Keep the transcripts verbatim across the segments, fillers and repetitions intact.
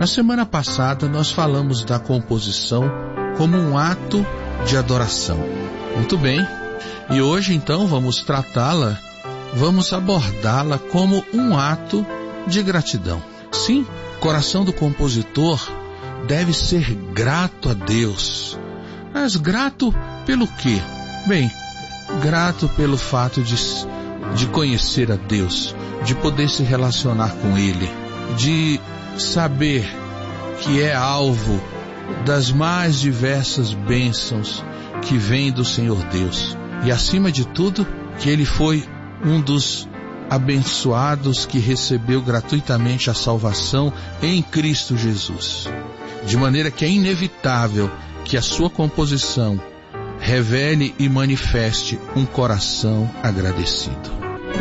Na semana passada nós falamos da composição como um ato de adoração. Muito bem. E hoje então vamos tratá-la, vamos abordá-la como um ato de gratidão. Sim, o coração do compositor deve ser grato a Deus. Mas grato pelo quê? Bem, grato pelo fato de, de conhecer a Deus, de poder se relacionar com Ele, de saber que é alvo das mais diversas bênçãos que vêm do Senhor Deus. E acima de tudo, que Ele foi um dos abençoados que recebeu gratuitamente a salvação em Cristo Jesus. De maneira que é inevitável que a sua composição revele e manifeste um coração agradecido.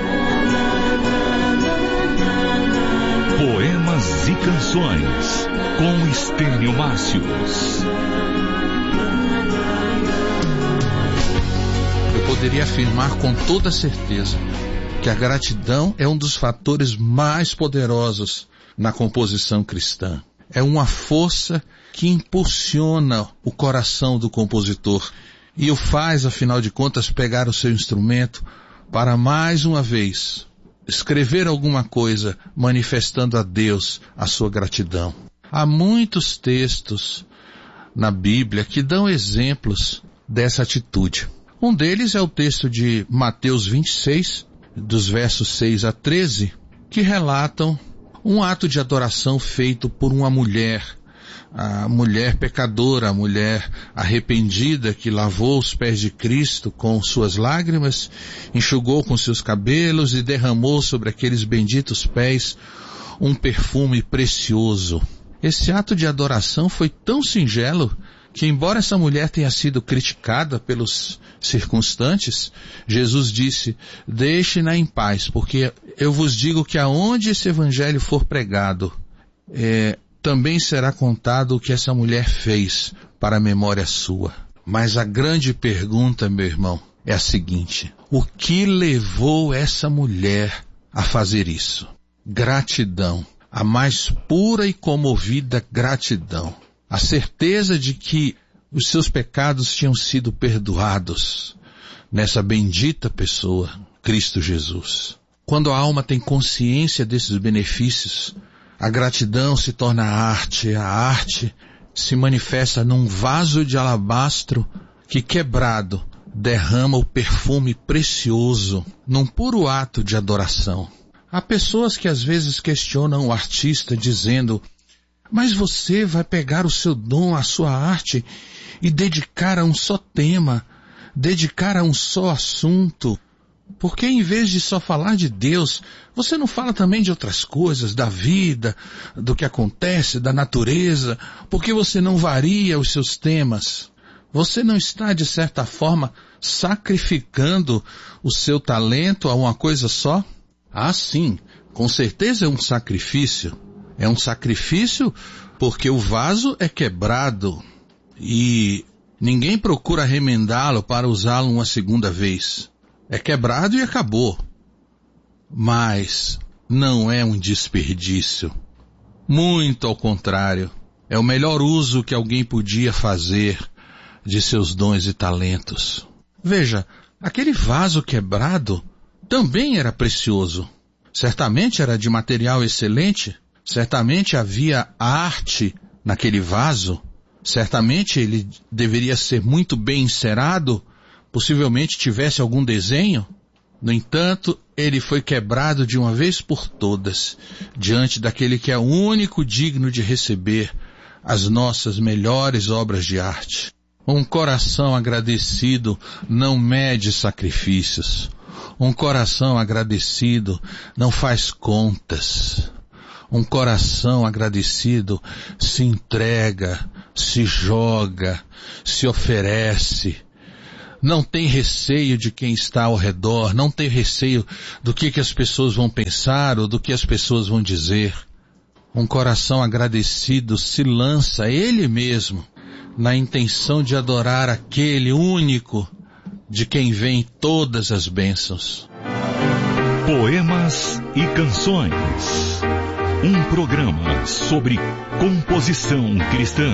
Poemas e canções com Estênio Márcios. Eu poderia afirmar com toda certeza que a gratidão é um dos fatores mais poderosos na composição cristã. É uma força que impulsiona o coração do compositor e o faz, afinal de contas, pegar o seu instrumento para mais uma vez escrever alguma coisa manifestando a Deus a sua gratidão. Há muitos textos na Bíblia que dão exemplos dessa atitude. Um deles é o texto de Mateus vinte e seis, dos versos seis a treze, que relatam um ato de adoração feito por uma mulher, a mulher pecadora, a mulher arrependida que lavou os pés de Cristo com suas lágrimas, enxugou com seus cabelos e derramou sobre aqueles benditos pés um perfume precioso. Esse ato de adoração foi tão singelo que, embora essa mulher tenha sido criticada pelos circunstantes, Jesus disse: deixe-na em paz, porque eu vos digo que aonde esse evangelho for pregado, é, também será contado o que essa mulher fez para a memória sua. Mas a grande pergunta, meu irmão, é a seguinte: o que levou essa mulher a fazer isso? Gratidão, a mais pura e comovida gratidão. A certeza de que os seus pecados tinham sido perdoados nessa bendita pessoa, Cristo Jesus. Quando a alma tem consciência desses benefícios, a gratidão se torna arte, a arte se manifesta num vaso de alabastro que, quebrado, derrama o perfume precioso num puro ato de adoração. Há pessoas que às vezes questionam o artista dizendo: mas você vai pegar o seu dom, a sua arte e dedicar a um só tema, dedicar a um só assunto. Porque em vez de só falar de Deus, você não fala também de outras coisas, da vida, do que acontece, da natureza? Porque você não varia os seus temas? Você não está, de certa forma, sacrificando o seu talento a uma coisa só? Ah, sim, com certeza é um sacrifício. É um sacrifício porque o vaso é quebrado e ninguém procura remendá-lo para usá-lo uma segunda vez. É quebrado e acabou. Mas não é um desperdício. Muito ao contrário. É o melhor uso que alguém podia fazer de seus dons e talentos. Veja, aquele vaso quebrado também era precioso. Certamente era de material excelente. Certamente havia arte naquele vaso. Certamente ele deveria ser muito bem encerado. Possivelmente tivesse algum desenho. No entanto, ele foi quebrado de uma vez por todas, diante daquele que é o único digno de receber as nossas melhores obras de arte. Um coração agradecido não mede sacrifícios. Um coração agradecido não faz contas. Um coração agradecido se entrega, se joga, se oferece. Não tem receio de quem está ao redor, não tem receio do que, que as pessoas vão pensar ou do que as pessoas vão dizer. Um coração agradecido se lança ele mesmo na intenção de adorar aquele único de quem vêm todas as bênçãos. Poemas e canções. Um programa sobre composição cristã.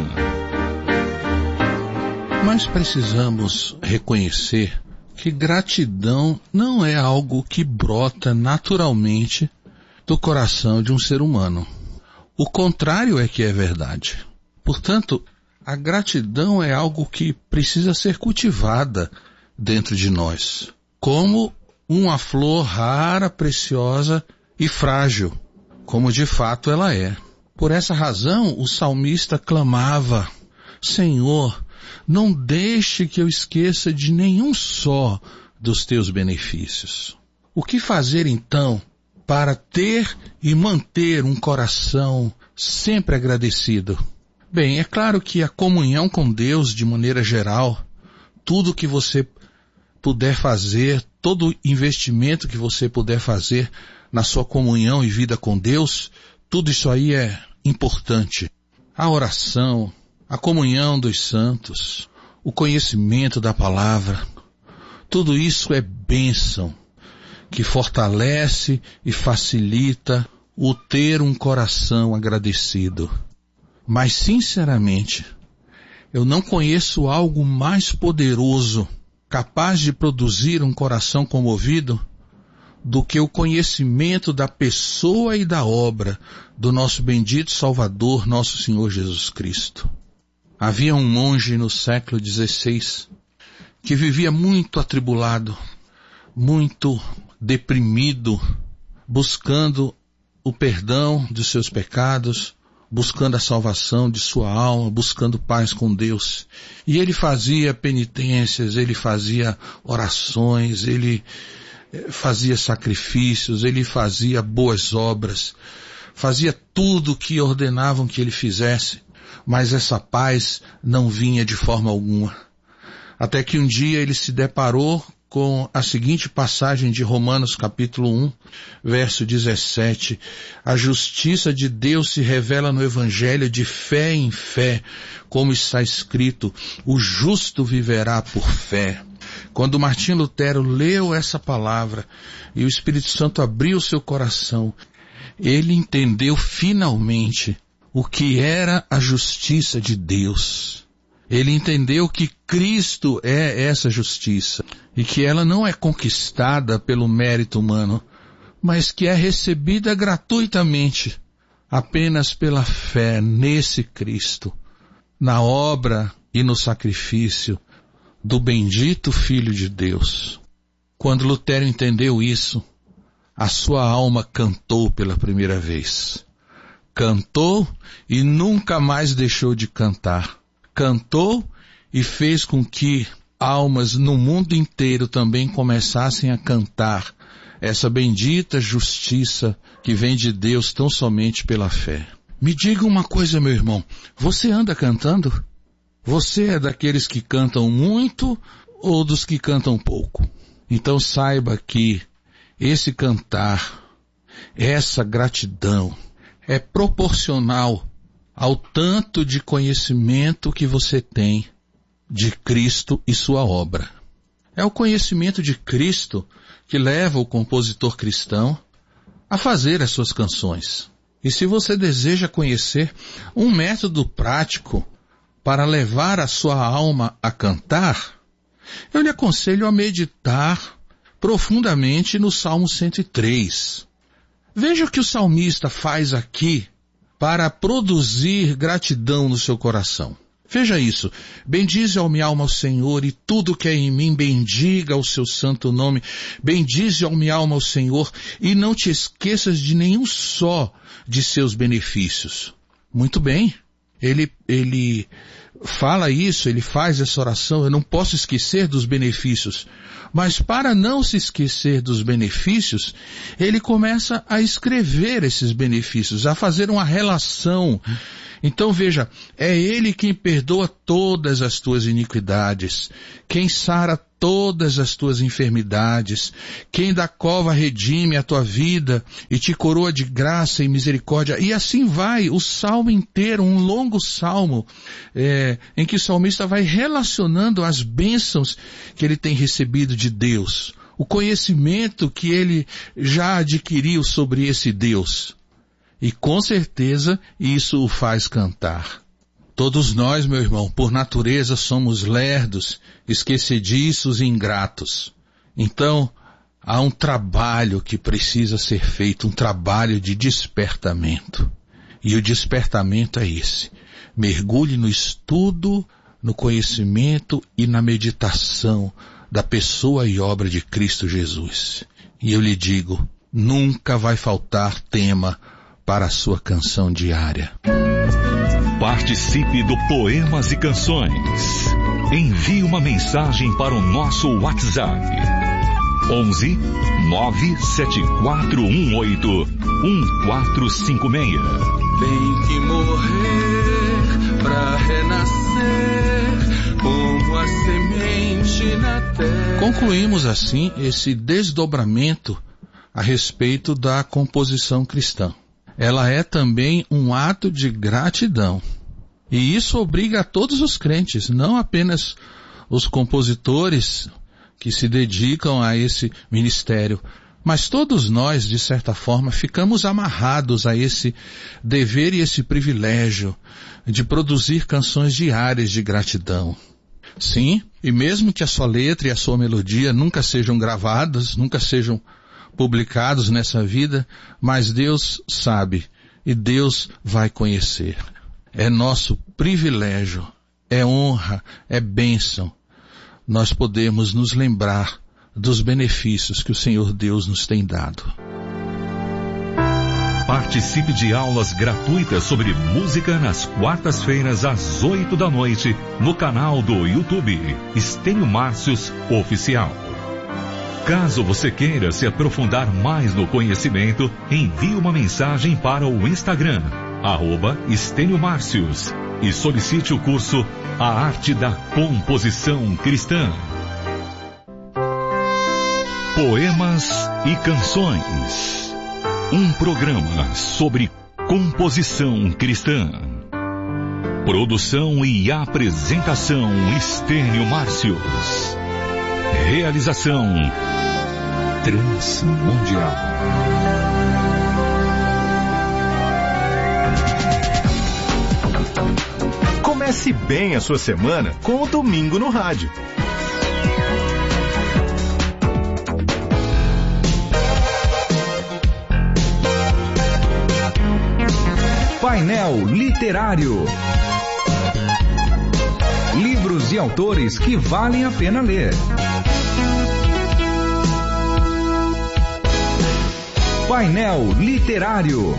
Mas precisamos reconhecer que gratidão não é algo que brota naturalmente do coração de um ser humano. O contrário é que é verdade. Portanto, a gratidão é algo que precisa ser cultivada dentro de nós, como uma flor rara, preciosa e frágil, como de fato ela é. Por essa razão, o salmista clamava: Senhor, não deixe que eu esqueça de nenhum só dos teus benefícios. O que fazer então para ter e manter um coração sempre agradecido? Bem, é claro que a comunhão com Deus, de maneira geral, tudo que você puder fazer, todo investimento que você puder fazer na sua comunhão e vida com Deus, tudo isso aí é importante. A oração, a comunhão dos santos, o conhecimento da palavra, tudo isso é bênção que fortalece e facilita o ter um coração agradecido. Mas, sinceramente, eu não conheço algo mais poderoso, capaz de produzir um coração comovido, do que o conhecimento da pessoa e da obra do nosso bendito Salvador, nosso Senhor Jesus Cristo. Havia um monge no século dezesseis que vivia muito atribulado, muito deprimido, buscando o perdão de seus pecados, buscando a salvação de sua alma, buscando paz com Deus. E ele fazia penitências, ele fazia orações, ele fazia sacrifícios, ele fazia boas obras, fazia tudo o que ordenavam que ele fizesse, mas essa paz não vinha de forma alguma. Até que um dia ele se deparou com a seguinte passagem de Romanos capítulo um, verso dezessete. A justiça de Deus se revela no Evangelho de fé em fé, como está escrito: o justo viverá por fé. Quando Martinho Lutero leu essa palavra e o Espírito Santo abriu seu coração, ele entendeu finalmente o que era a justiça de Deus. Ele entendeu que Cristo é essa justiça e que ela não é conquistada pelo mérito humano, mas que é recebida gratuitamente, apenas pela fé nesse Cristo, na obra e no sacrifício do bendito Filho de Deus. Quando Lutero entendeu isso, a sua alma cantou pela primeira vez. Cantou e nunca mais deixou de cantar. Cantou e fez com que almas no mundo inteiro também começassem a cantar essa bendita justiça que vem de Deus tão somente pela fé. Me diga uma coisa, meu irmão, você anda cantando? Você é daqueles que cantam muito ou dos que cantam pouco? Então saiba que esse cantar, essa gratidão, é proporcional ao tanto de conhecimento que você tem de Cristo e sua obra. É o conhecimento de Cristo que leva o compositor cristão a fazer as suas canções. E se você deseja conhecer um método prático para levar a sua alma a cantar, eu lhe aconselho a meditar profundamente no Salmo cento e três. Veja o que o salmista faz aqui para produzir gratidão no seu coração. Veja isso: bendize a minha alma ao Senhor, e tudo que é em mim bendiga o seu santo nome. Bendize a minha alma ao Senhor, e não te esqueças de nenhum só de seus benefícios. Muito bem, ele, ele fala isso, ele faz essa oração: eu não posso esquecer dos benefícios. Mas para não se esquecer dos benefícios, ele começa a escrever esses benefícios, a fazer uma relação. Então veja, é Ele quem perdoa todas as tuas iniquidades, quem sara todas as tuas enfermidades, quem da cova redime a tua vida e te coroa de graça e misericórdia. E assim vai o salmo inteiro, um longo salmo, é, em que o salmista vai relacionando as bênçãos que ele tem recebido de Deus, o conhecimento que ele já adquiriu sobre esse Deus. E com certeza isso o faz cantar. Todos nós, meu irmão, por natureza somos lerdos, esquecediços e ingratos. Então, há um trabalho que precisa ser feito, um trabalho de despertamento. E o despertamento é esse. Mergulhe no estudo, no conhecimento e na meditação da pessoa e obra de Cristo Jesus. E eu lhe digo, nunca vai faltar tema para a sua canção diária. Participe do Poemas e Canções. Envie uma mensagem para o nosso WhatsApp. onze nove sete quatro um oito um quatro cinco seis. Tem que morrer pra renascer como a semente na terra. Concluímos assim esse desdobramento a respeito da composição cristã. Ela é também um ato de gratidão. E isso obriga a todos os crentes, não apenas os compositores que se dedicam a esse ministério, mas todos nós, de certa forma, ficamos amarrados a esse dever e esse privilégio de produzir canções diárias de gratidão. Sim, e mesmo que a sua letra e a sua melodia nunca sejam gravadas, nunca sejam publicados nessa vida, mas Deus sabe e Deus vai conhecer. É nosso privilégio, é honra, é bênção. Nós podemos nos lembrar dos benefícios que o Senhor Deus nos tem dado. Participe de aulas gratuitas sobre música nas quartas-feiras às oito da noite no canal do YouTube Estênio Márcios Oficial. Caso você queira se aprofundar mais no conhecimento, envie uma mensagem para o Instagram, arroba Estênio Márcios, e solicite o curso A Arte da Composição Cristã. Poemas e Canções. Um programa sobre composição cristã. Produção e apresentação Estênio Márcios. Realização Transmundial. Comece bem a sua semana com o Domingo no Rádio. Painel Literário. Livros e autores que valem a pena ler. Painel Literário.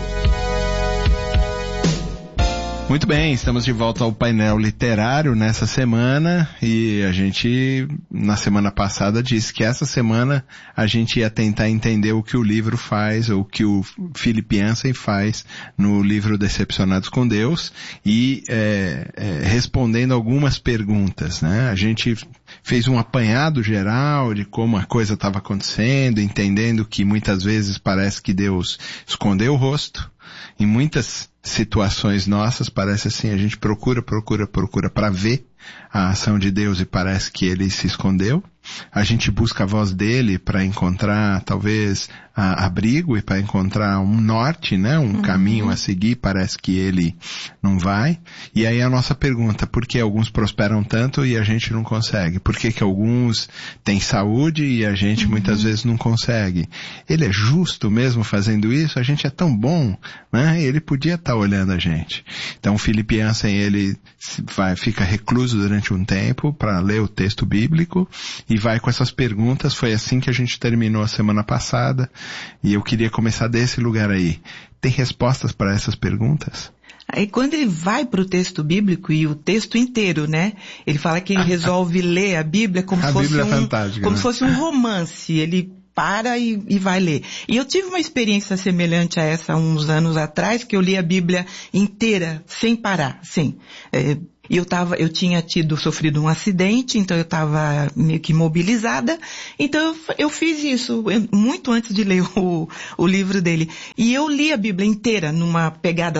Muito bem, estamos de volta ao painel literário nessa semana e a gente, na semana passada, disse que essa semana a gente ia tentar entender o que o livro faz, ou o que o Philip Yancey faz no livro Decepcionados com Deus e é, é, respondendo algumas perguntas, né? A gente fez um apanhado geral de como a coisa estava acontecendo, entendendo que muitas vezes parece que Deus escondeu o rosto. Em muitas situações nossas, parece assim, a gente procura, procura, procura para ver a ação de Deus e parece que ele se escondeu. A gente busca a voz dele para encontrar, talvez, a, abrigo e para encontrar um norte, né? Um uhum. caminho a seguir, parece que ele não vai. E aí a nossa pergunta, por que alguns prosperam tanto e a gente não consegue? Por que que alguns têm saúde e a gente uhum. muitas vezes não consegue? Ele é justo mesmo fazendo isso? A gente é tão bom, né? Ele podia estar olhando a gente. Então o Philip Yancey, ele vai, fica recluso durante um tempo para ler o texto bíblico e vai com essas perguntas. Foi assim que a gente terminou a semana passada e eu queria começar desse lugar aí. Tem respostas para essas perguntas? Aí quando ele vai para o texto bíblico e o texto inteiro, né? Ele fala que ele resolve ler a Bíblia como se fosse Bíblia um, é fantástica, como né? se fosse um romance. Ele para e, e vai ler. E eu tive uma experiência semelhante a essa uns anos atrás, que eu li a Bíblia inteira, sem parar, sim. É, E eu tava, eu tinha tido, sofrido um acidente, então eu estava meio que imobilizada. Então eu, eu fiz isso muito antes de ler o, o livro dele. E eu li a Bíblia inteira numa pegada só.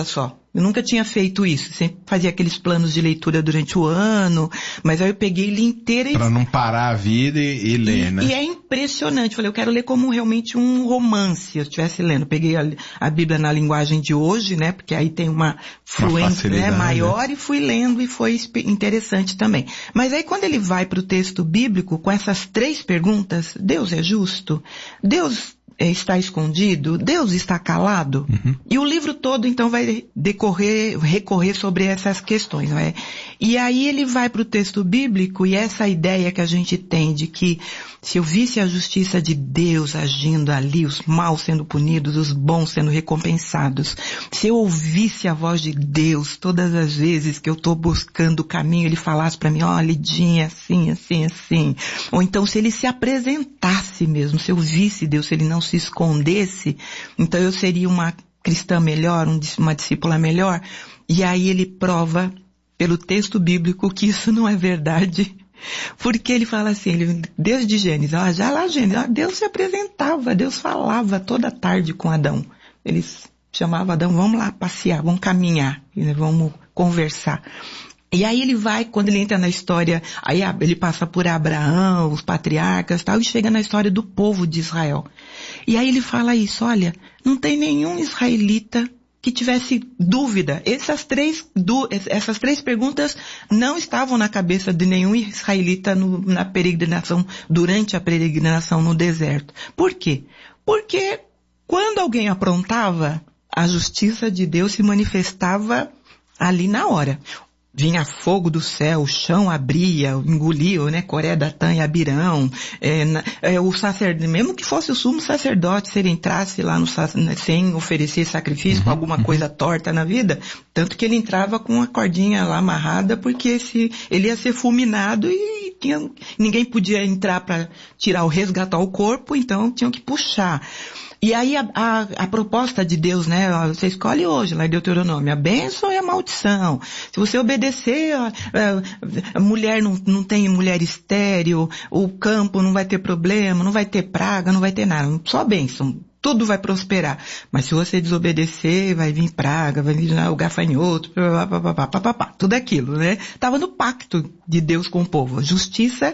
Eu nunca tinha feito isso, sempre fazia aqueles planos de leitura durante o ano, mas aí eu peguei ele inteiro e... Pra não parar a vida e, e ler, e, né? E é impressionante, eu falei, eu quero ler como realmente um romance, se eu estivesse lendo. Peguei a, a Bíblia na linguagem de hoje, né, porque aí tem uma fluência, né, maior, e fui lendo e foi interessante também. Mas aí quando ele vai para o texto bíblico com essas três perguntas, Deus é justo? Deus está escondido? Deus está calado? Uhum. E o livro todo, então, vai decorrer, recorrer sobre essas questões, não é? E aí ele vai para o texto bíblico e essa ideia que a gente tem de que se eu visse a justiça de Deus agindo ali, os maus sendo punidos, os bons sendo recompensados, se eu ouvisse a voz de Deus todas as vezes que eu estou buscando o caminho, ele falasse para mim, ó, oh, Lidinha, assim, assim, assim. Ou então se ele se apresentasse mesmo, se eu visse Deus, se ele não se escondesse, então eu seria uma cristã melhor, uma discípula melhor. E aí ele prova pelo texto bíblico que isso não é verdade. Porque ele fala assim, ele, desde Gênesis, ó, já lá Gênesis, ó, Deus se apresentava, Deus falava toda tarde com Adão. Ele chamava Adão, vamos lá passear, vamos caminhar, vamos conversar. E aí ele vai, quando ele entra na história, aí ele passa por Abraão, os patriarcas e tal, e chega na história do povo de Israel. E aí ele fala isso, olha, não tem nenhum israelita que tivesse dúvida. Essas três, essas três perguntas não estavam na cabeça de nenhum israelita no, na peregrinação, durante a peregrinação no deserto. Por quê? Porque quando alguém aprontava, a justiça de Deus se manifestava ali na hora. Vinha fogo do céu, o chão abria, engoliu, né, Coré, Datã e Abirão, é, é, o sacerdote, mesmo que fosse o sumo sacerdote, se ele entrasse lá no, sem oferecer sacrifício, uhum, com alguma uhum. coisa torta na vida, tanto que ele entrava com a cordinha lá amarrada, porque se, ele ia ser fulminado e tinha, ninguém podia entrar para tirar o resgatar o corpo, então tinham que puxar. E aí a, a, a proposta de Deus, né, você escolhe hoje, lá em Deuteronômio, a bênção e a maldição. Se você obedecer, a, a, a mulher não, não tem mulher estéril, o campo não vai ter problema, não vai ter praga, não vai ter nada, só bênção. Tudo vai prosperar. Mas se você desobedecer, vai vir praga, vai vir o gafanhoto, papapá, papapá, tudo aquilo, né? Tava no pacto de Deus com o povo. Justiça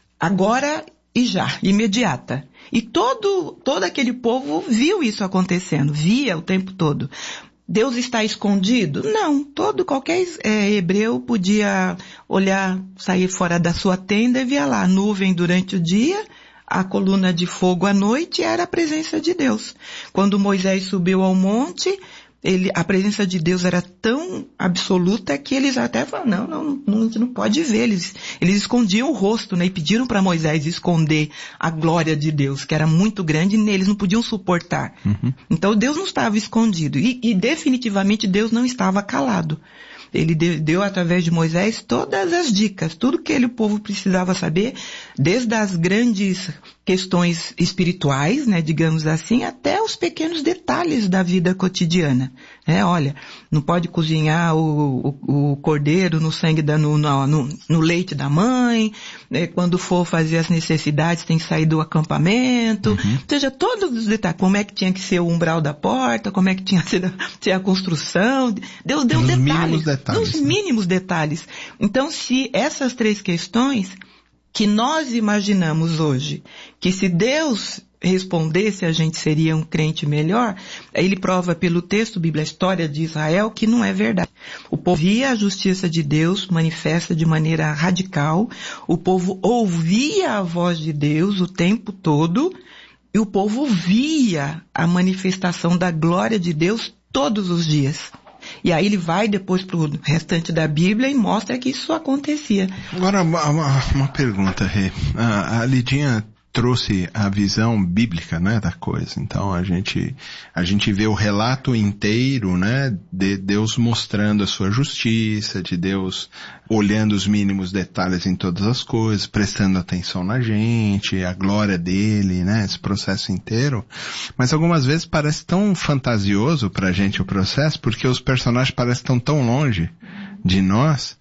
agora e já, imediata. E todo, todo aquele povo viu isso acontecendo, via o tempo todo. Deus está escondido? Não, todo, qualquer é, hebreu podia olhar, sair fora da sua tenda e via lá, nuvem durante o dia, a coluna de fogo à noite era a presença de Deus. Quando Moisés subiu ao monte, ele, a presença de Deus era tão absoluta que eles até falaram, não, não, não, a gente não pode ver. Eles, eles escondiam o rosto, né, e pediram para Moisés esconder a glória de Deus, que era muito grande, e eles não podiam suportar. Uhum. Então Deus não estava escondido. E, e definitivamente Deus não estava calado. Ele deu, deu através de Moisés todas as dicas, tudo que ele, o povo precisava saber, desde as grandes questões espirituais, né, digamos assim, até os pequenos detalhes da vida cotidiana. É, olha, não pode cozinhar o, o, o cordeiro no sangue da, no, no, no leite da mãe, né, quando for fazer as necessidades tem que sair do acampamento, uhum. Ou seja, todos os detalhes, como é que tinha que ser o umbral da porta, como é que tinha que ser a, ser a construção, Deus deu detalhes. Mínimos detalhes. Nos mínimos detalhes. Então, se essas três questões que nós imaginamos hoje, que se Deus respondesse a gente seria um crente melhor, ele prova pelo texto, Bíblia, a história de Israel, que não é verdade. O povo via a justiça de Deus manifesta de maneira radical, o povo ouvia a voz de Deus o tempo todo, e o povo via a manifestação da glória de Deus todos os dias. E aí ele vai depois para o restante da Bíblia e mostra que isso acontecia. Agora, uma, uma pergunta, Rê. A, a Lidinha trouxe a visão bíblica, né, da coisa. Então a gente, a gente vê o relato inteiro, né, de Deus mostrando a sua justiça, de Deus olhando os mínimos detalhes em todas as coisas, prestando atenção na gente, a glória dele, né, esse processo inteiro. Mas algumas vezes parece tão fantasioso pra gente o processo, porque os personagens parecem tão tão longe de nós.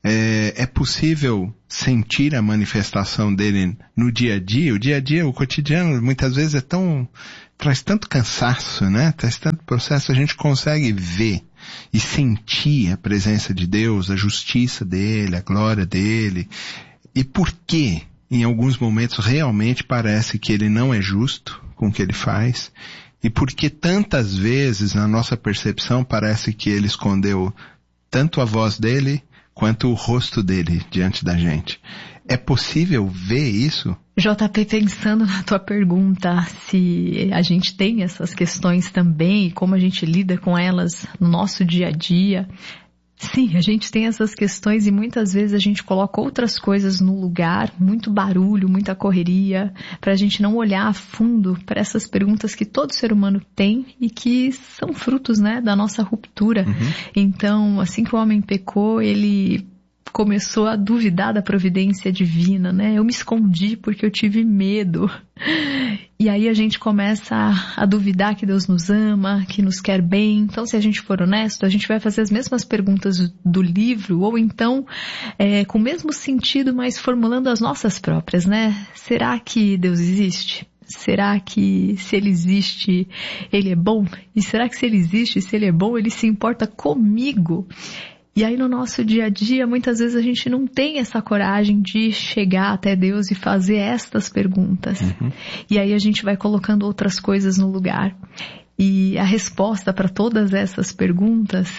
É, é possível sentir a manifestação dele no dia a dia? O dia a dia, o cotidiano, muitas vezes é tão, traz tanto cansaço, né? Traz tanto processo, a gente consegue ver e sentir a presença de Deus, a justiça dele, a glória dele. E por que, em alguns momentos, realmente parece que ele não é justo com o que ele faz? E por que tantas vezes, na nossa percepção, parece que ele escondeu tanto a voz dele quanto o rosto dele diante da gente? É possível ver isso? J P, pensando na tua pergunta, se a gente tem essas questões também, como a gente lida com elas no nosso dia a dia. Sim, a gente tem essas questões e muitas vezes a gente coloca outras coisas no lugar, muito barulho, muita correria, para a gente não olhar a fundo para essas perguntas que todo ser humano tem e que são frutos, né, da nossa ruptura. Uhum. Então, assim que o homem pecou, ele começou a duvidar da providência divina, né? Eu me escondi porque eu tive medo. E aí a gente começa a, a duvidar que Deus nos ama, que nos quer bem. Então, se a gente for honesto, a gente vai fazer as mesmas perguntas do livro, ou então, é, com o mesmo sentido, mas formulando as nossas próprias, né? Será que Deus existe? Será que se ele existe, ele é bom? E será que se ele existe, se ele é bom, ele se importa comigo? E aí no nosso dia a dia, muitas vezes a gente não tem essa coragem de chegar até Deus e fazer estas perguntas. Uhum. E aí a gente vai colocando outras coisas no lugar. E a resposta para todas essas perguntas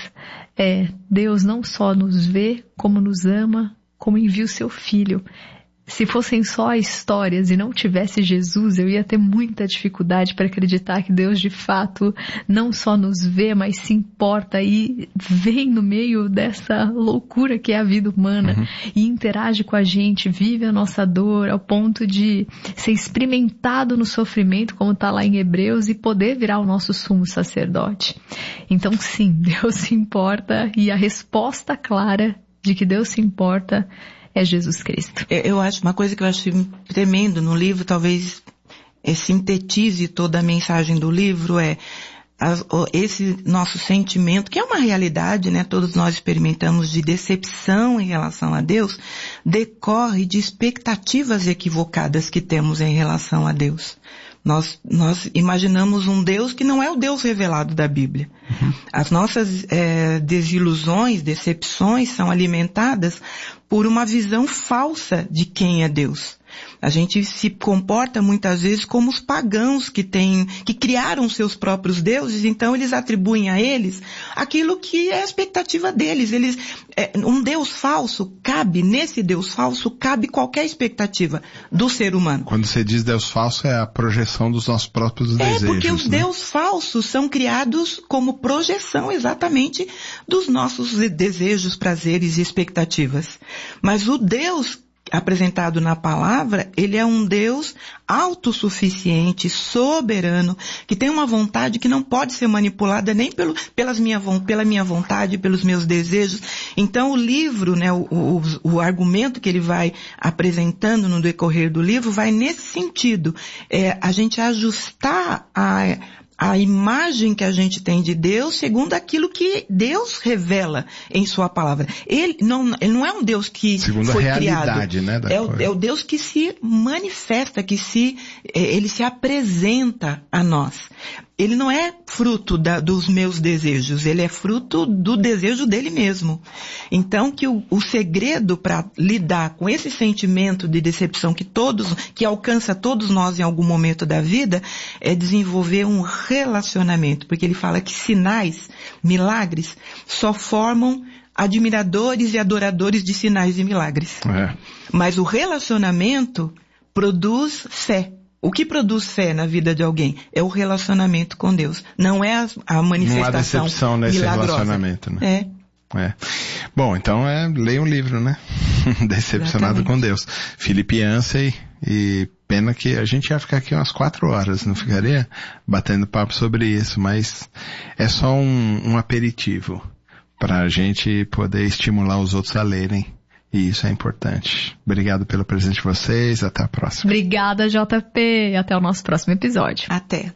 é: Deus não só nos vê, como nos ama, como envia o seu Filho. Se fossem só histórias e não tivesse Jesus, eu ia ter muita dificuldade para acreditar que Deus de fato não só nos vê, mas se importa e vem no meio dessa loucura que é a vida humana, uhum, e interage com a gente, vive a nossa dor ao ponto de ser experimentado no sofrimento, como está lá em Hebreus, e poder virar o nosso sumo sacerdote. Então sim, Deus se importa, e a resposta clara de que Deus se importa é Jesus Cristo. Eu acho, uma coisa que eu acho tremendo no livro, talvez é, sintetize toda a mensagem do livro, é a, esse nosso sentimento, que é uma realidade, né? Todos nós experimentamos, de decepção em relação a Deus, decorre de expectativas equivocadas que temos em relação a Deus. Nós, nós imaginamos um Deus que não é o Deus revelado da Bíblia. Uhum. As nossas é, desilusões, decepções são alimentadas por uma visão falsa de quem é Deus. A gente se comporta muitas vezes como os pagãos que têm, que criaram seus próprios deuses, então eles atribuem a eles aquilo que é a expectativa deles. Eles, é, um Deus falso cabe, nesse Deus falso cabe qualquer expectativa do ser humano. Quando você diz Deus falso, é a projeção dos nossos próprios desejos. É, porque os né? deuses falsos são criados como projeção exatamente dos nossos desejos, prazeres e expectativas. Mas o Deus apresentado na palavra, ele é um Deus autossuficiente, soberano, que tem uma vontade que não pode ser manipulada nem pelo, pelas minha, pela minha vontade, pelos meus desejos. Então o livro, né, o, o, o argumento que ele vai apresentando no decorrer do livro vai nesse sentido, é a gente ajustar a a imagem que a gente tem de Deus segundo aquilo que Deus revela em sua palavra. Ele não, ele não é um Deus que segundo foi a realidade, criado. Né, da é, o, é o Deus que se manifesta, que se, ele se apresenta a nós. Ele não é fruto da, dos meus desejos, ele é fruto do desejo dele mesmo. Então que o, o segredo para lidar com esse sentimento de decepção que todos, que alcança todos nós em algum momento da vida, é desenvolver um relacionamento, porque ele fala que sinais, milagres, só formam admiradores e adoradores de sinais e milagres. É. Mas o relacionamento produz fé. O que produz fé na vida de alguém é o relacionamento com Deus. Não é a, a manifestação não há decepção nesse milagrosa. Relacionamento, né? É. É. Bom, então é, leia um livro, né? Decepcionado Exatamente. Com Deus. Philip Yancey, e pena que a gente ia ficar aqui umas quatro horas, não ficaria? Batendo papo sobre isso, mas é só um, um aperitivo para a gente poder estimular os outros a lerem. E isso é importante. Obrigado pelo presente de vocês. Até a próxima. Obrigada, J P. Até o nosso próximo episódio. Até.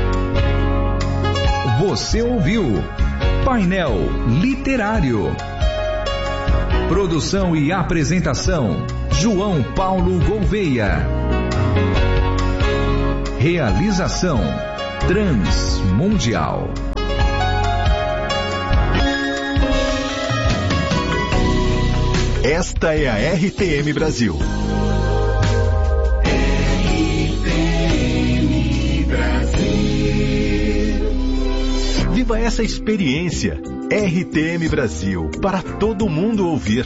Você ouviu Painel Literário. Produção e apresentação: João Paulo Gouveia. Realização: Transmundial. Esta é a R T M Brasil. R T M Brasil. Viva essa experiência. R T M Brasil, para todo mundo ouvir.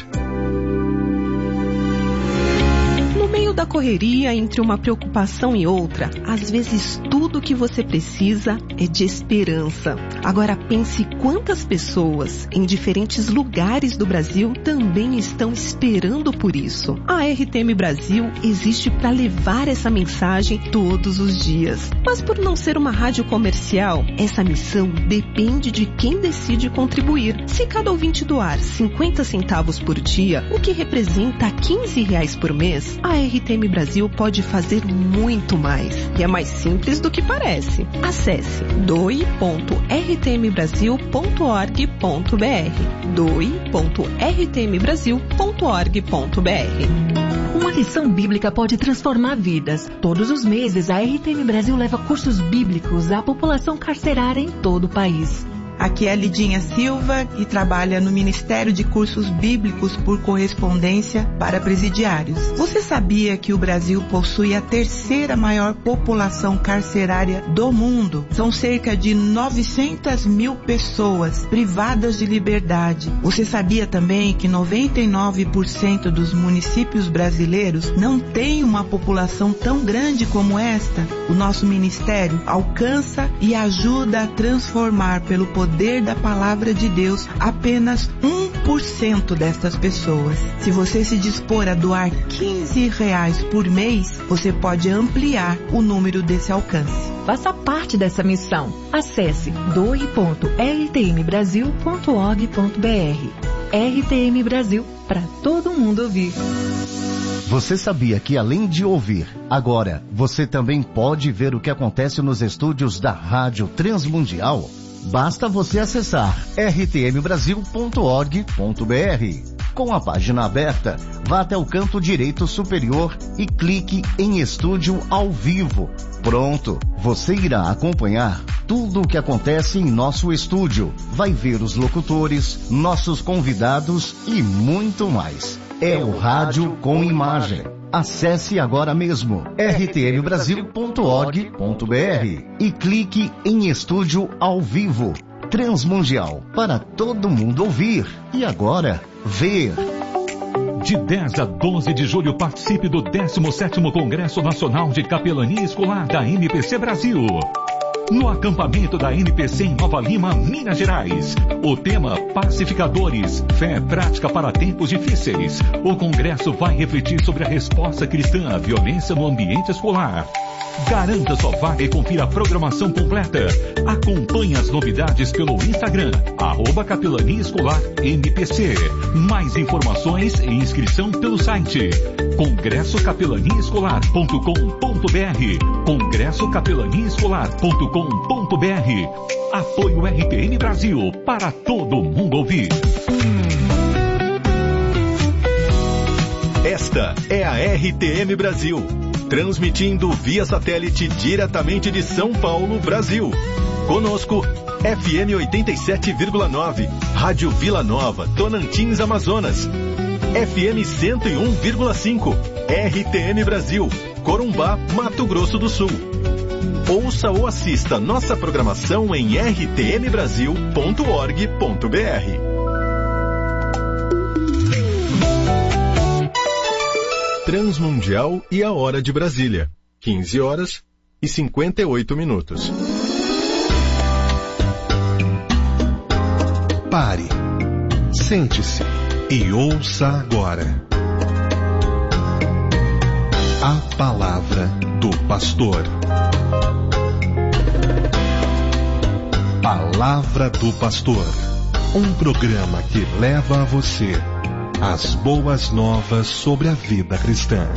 No meio da correria, entre uma preocupação e outra, às vezes tudo que você precisa é de esperança. Agora pense quantas pessoas em diferentes lugares do Brasil também estão esperando por isso. A R T M Brasil existe para levar essa mensagem todos os dias. Mas por não ser uma rádio comercial, essa missão depende de quem decide contribuir. Se cada ouvinte doar cinquenta centavos por dia, o que representa quinze reais por mês, a R T M Brasil pode fazer muito mais. E é mais simples do que parece. Acesse doe ponto r t m brasil ponto org ponto b r doe ponto r t m brasil ponto org ponto b r. Uma lição bíblica pode transformar vidas. Todos os meses, a R T M Brasil leva cursos bíblicos à população carcerária em todo o país. Aqui é a Lidinha Silva e trabalha no Ministério de Cursos Bíblicos por Correspondência para Presidiários. Você sabia que o Brasil possui a terceira maior população carcerária do mundo? São cerca de novecentas mil pessoas privadas de liberdade. Você sabia também que noventa e nove por cento dos municípios brasileiros não têm uma população tão grande como esta? O nosso ministério alcança e ajuda a transformar pelo poder poder da palavra de Deus apenas um por cento destas pessoas. Se você se dispor a doar quinze reais por mês, você pode ampliar o número desse alcance. Faça parte dessa missão. Acesse doe ponto r t m brasil ponto org ponto b r. R T M Brasil, para todo mundo ouvir. Você sabia que além de ouvir, agora você também pode ver o que acontece nos estúdios da Rádio Transmundial? Basta você acessar r t m brasil ponto org ponto b r. Com a página aberta, vá até o canto direito superior e clique em Estúdio ao Vivo. Pronto, você irá acompanhar tudo o que acontece em nosso estúdio. Vai ver os locutores, nossos convidados e muito mais. É o rádio com imagem. Acesse agora mesmo r t m brasil ponto org ponto b r e clique em Estúdio ao Vivo. Transmundial, para todo mundo ouvir e agora ver. De dez a doze de julho, participe do décimo sétimo Congresso Nacional de Capelania Escolar da M P C Brasil. No acampamento da M P C em Nova Lima, Minas Gerais. O tema Pacificadores, fé prática para tempos difíceis. O congresso vai refletir sobre a resposta cristã à violência no ambiente escolar. Garanta sua vaga e confira a programação completa. Acompanhe as novidades pelo Instagram, arroba Capelania Escolar M P C. Mais informações e inscrição pelo site congresso capelania escolar ponto com ponto b r. congresso capelania escolar ponto com ponto b r. Apoio R T M Brasil, para todo mundo ouvir. Esta é a R T M Brasil, transmitindo via satélite diretamente de São Paulo, Brasil. Conosco, F M oitenta e sete vírgula nove, Rádio Vila Nova, Tonantins, Amazonas. F M cento e um vírgula cinco, R T M Brasil, Corumbá, Mato Grosso do Sul. Ouça ou assista nossa programação em r t m brasil ponto org ponto b r. Transmundial e a hora de Brasília, quinze horas e cinquenta e oito minutos. Pare, sente-se e ouça agora a palavra do pastor. Palavra do Pastor, um programa que leva a você as boas novas sobre a vida cristã.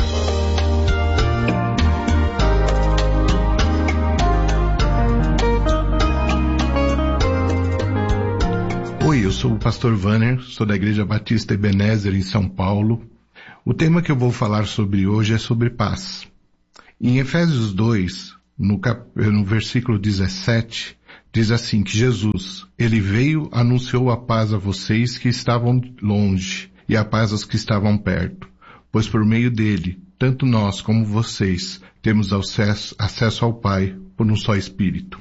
Oi, eu sou o pastor Vanner, sou da Igreja Batista Ebenezer em São Paulo. O tema que eu vou falar sobre hoje é sobre paz. Em Efésios dois, no, cap... no versículo dezessete, diz assim que Jesus, ele veio, anunciou a paz a vocês que estavam longe e a paz aos que estavam perto, pois por meio dele, tanto nós como vocês temos acesso, acesso ao Pai por um só Espírito.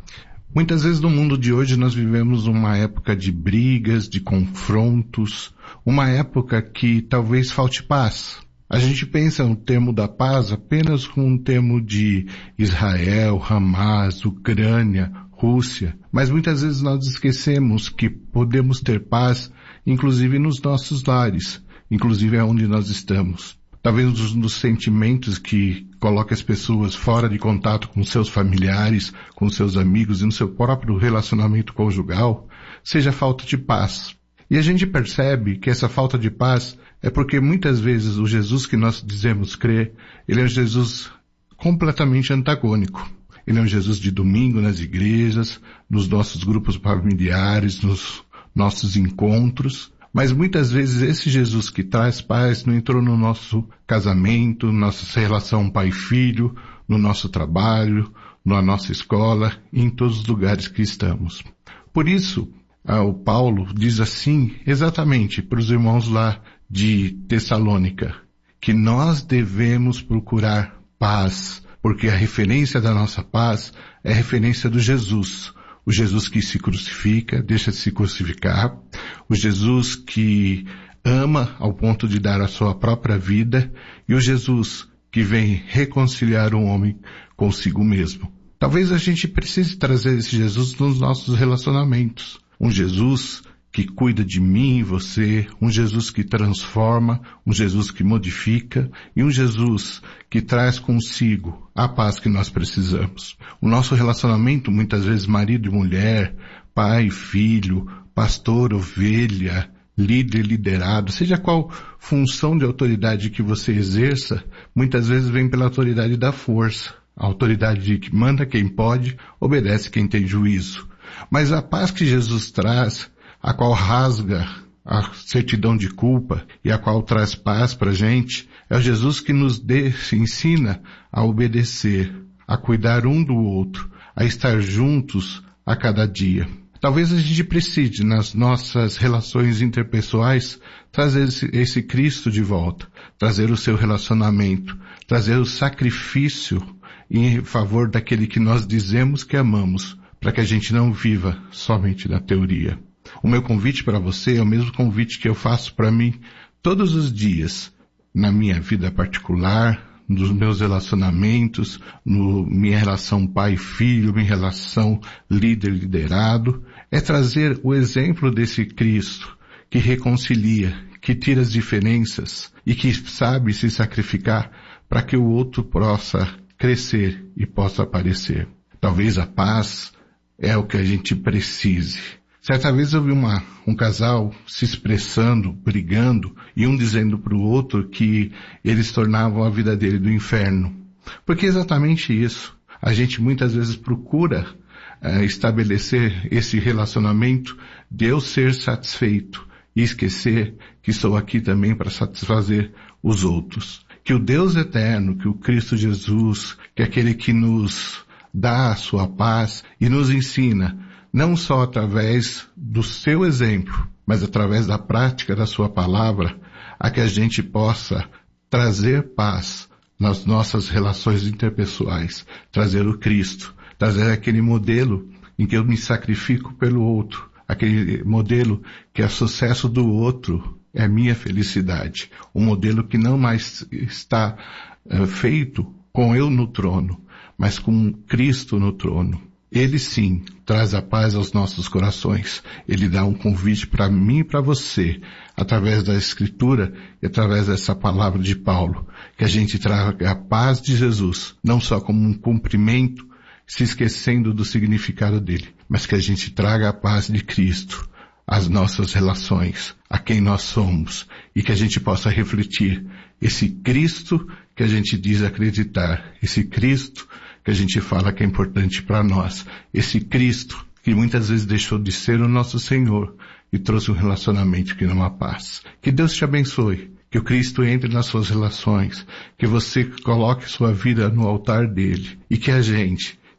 Muitas vezes no mundo de hoje nós vivemos uma época de brigas, de confrontos, uma época que talvez falte paz. A gente pensa no termo da paz apenas com um termo de Israel, Hamas, Ucrânia, Rússia, mas muitas vezes nós esquecemos que podemos ter paz inclusive nos nossos lares, inclusive onde nós estamos. Talvez um dos sentimentos que coloca as pessoas fora de contato com seus familiares, com seus amigos e no seu próprio relacionamento conjugal, seja a falta de paz. E a gente percebe que essa falta de paz é porque muitas vezes o Jesus que nós dizemos crer, ele é um Jesus completamente antagônico. Ele é um Jesus de domingo nas igrejas, nos nossos grupos familiares, nos nossos encontros. Mas muitas vezes esse Jesus que traz paz não entrou no nosso casamento, nossa relação pai-filho, no nosso trabalho, na nossa escola e em todos os lugares que estamos. Por isso, o Paulo diz assim exatamente para os irmãos lá de Tessalônica, que nós devemos procurar paz, porque a referência da nossa paz é a referência do Jesus. O Jesus que se crucifica, deixa de se crucificar, o Jesus que ama ao ponto de dar a sua própria vida, e o Jesus que vem reconciliar o homem consigo mesmo. Talvez a gente precise trazer esse Jesus nos nossos relacionamentos. Um Jesus que cuida de mim e você, um Jesus que transforma, um Jesus que modifica e um Jesus que traz consigo a paz que nós precisamos. O nosso relacionamento, muitas vezes marido e mulher, pai, filho, pastor, ovelha, líder, liderado, seja qual função de autoridade que você exerça, muitas vezes vem pela autoridade da força. A autoridade de que manda quem pode, obedece quem tem juízo. Mas a paz que Jesus traz, a qual rasga a certidão de culpa e a qual traz paz para a gente, é o Jesus que nos dê, se ensina a obedecer, a cuidar um do outro, a estar juntos a cada dia. Talvez a gente precise, nas nossas relações interpessoais, trazer esse, esse Cristo de volta, trazer o seu relacionamento, trazer o sacrifício em favor daquele que nós dizemos que amamos, para que a gente não viva somente na teoria. O meu convite para você é o mesmo convite que eu faço para mim todos os dias, na minha vida particular, nos meus relacionamentos, no minha relação pai-filho, minha relação líder-liderado, é trazer o exemplo desse Cristo que reconcilia, que tira as diferenças e que sabe se sacrificar para que o outro possa crescer e possa aparecer. Talvez a paz é o que a gente precise. Certa vez eu vi uma, um casal se expressando, brigando, e um dizendo para o outro que eles tornavam a vida dele do inferno. Porque é exatamente isso. A gente muitas vezes procura uh, estabelecer esse relacionamento de eu ser satisfeito e esquecer que sou aqui também para satisfazer os outros. Que o Deus eterno, que o Cristo Jesus, que é aquele que nos dá a sua paz e nos ensina, não só através do seu exemplo, mas através da prática da sua palavra, a que a gente possa trazer paz nas nossas relações interpessoais, trazer o Cristo, trazer aquele modelo em que eu me sacrifico pelo outro, aquele modelo que é sucesso do outro, é minha felicidade, um modelo que não mais está é, feito com eu no trono, mas com Cristo no trono. Ele sim traz a paz aos nossos corações. Ele dá um convite para mim e para você, através da Escritura e através dessa palavra de Paulo, que a gente traga a paz de Jesus, não só como um cumprimento, se esquecendo do significado dele, mas que a gente traga a paz de Cristo às nossas relações, a quem nós somos, e que a gente possa refletir esse Cristo que a gente diz acreditar, esse Cristo que a gente fala que é importante para nós, esse Cristo que muitas vezes deixou de ser o nosso Senhor e trouxe um relacionamento que não há paz. Que Deus te abençoe, que o Cristo entre nas suas relações, que você coloque sua vida no altar dele e que a gente,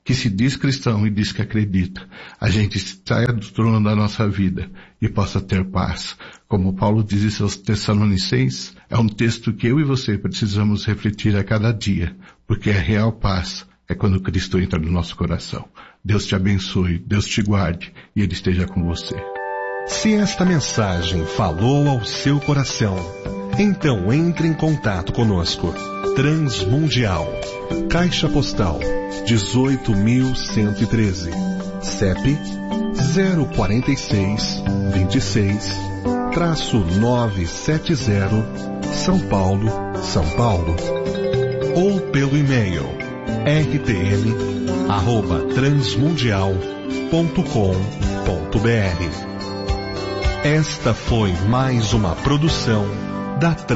que se diz cristão e diz que acredita, a gente saia do trono da nossa vida e possa ter paz. Como Paulo diz aos Tessalonicenses, é um texto que eu e você precisamos refletir a cada dia, porque a real paz é quando Cristo entra no nosso coração. Deus te abençoe, Deus te guarde e Ele esteja com você. Se esta mensagem falou ao seu coração, então entre em contato conosco. Transmundial, Caixa Postal dezoito mil cento e treze, C E P zero quarenta e seis, vinte e seis, traço novecentos e setenta, São Paulo, São Paulo. Ou pelo e-mail r t m arroba transmundial ponto com ponto b r. Esta foi mais uma produção da